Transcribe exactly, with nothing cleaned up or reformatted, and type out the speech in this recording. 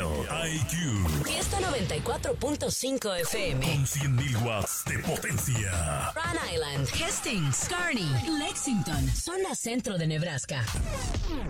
Real I Q. Fiesta noventa y cuatro punto cinco F M. Con cien mil watts de potencia. Rhode Island, Hastings, Kearney, Lexington, zona centro de Nebraska.